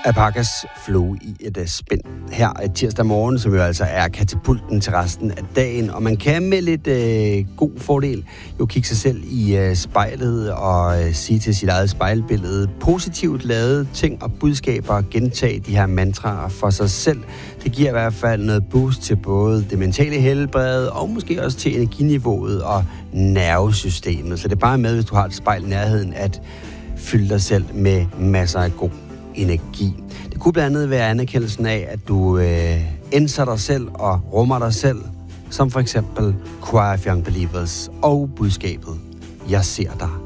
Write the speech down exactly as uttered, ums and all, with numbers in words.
Alpacas Flow i et uh, spænd her tirsdag morgen, som jo altså er katapulten til resten af dagen. Og man kan med lidt uh, god fordel jo kigge sig selv i uh, spejlet og uh, sige til sit eget spejlbillede positivt lavede ting og budskaber, gentage de her mantraer for sig selv. Det giver i hvert fald noget boost til både det mentale helbred og måske også til energiniveauet og nervesystemet. Så det er bare med, hvis du har et spejl i nærheden, at fylde dig selv med masser af god energi. Det kunne blandt andet være anerkendelsen af, at du øh, indser dig selv og rummer dig selv, som for eksempel Choir of Young Believers og budskabet, jeg ser dig.